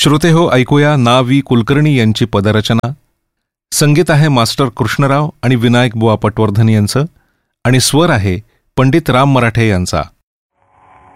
श्रोतेहो, ऐकूया ना वी कुलकर्णी यांची पदरचना. संगीत आहे मास्टर कृष्णराव आणि विनायक बुवा पटवर्धन यांचं, आणि स्वर आहे पंडित राम मराठे यांचा.